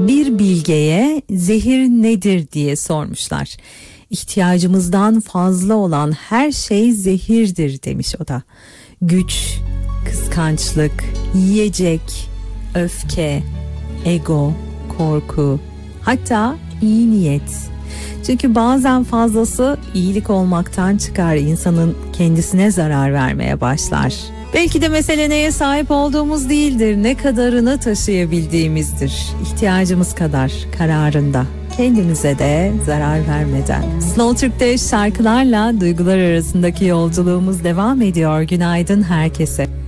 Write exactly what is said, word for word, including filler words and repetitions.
Bir bilgeye zehir nedir diye sormuşlar. İhtiyacımızdan fazla olan her şey zehirdir demiş o da. Güç, kıskançlık, yiyecek, öfke, ego, korku, hatta iyi niyet. Çünkü bazen fazlası iyilik olmaktan çıkar, insanın kendisine zarar vermeye başlar. Belki de mesele neye sahip olduğumuz değildir, ne kadarını taşıyabildiğimizdir. İhtiyacımız kadar, kararında, kendimize de zarar vermeden. Slow Türk'te şarkılarla duygular arasındaki yolculuğumuz devam ediyor. Günaydın herkese.